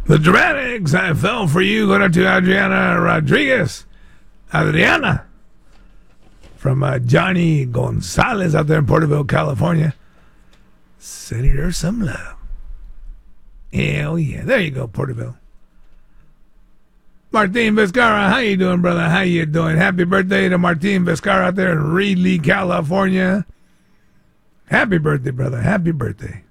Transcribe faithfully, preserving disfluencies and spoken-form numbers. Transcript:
The Dramatics, I Fell For You, going out to Adriana Rodriguez. Adriana. From uh, Johnny Gonzalez out there in Porterville, California. Sending her some love. Hell yeah. There you go, Porterville. Martin Vizcarra, how you doing, brother? How you doing? Happy birthday to Martin Vizcarra out there in Reedley, California. Happy birthday, brother. Happy birthday.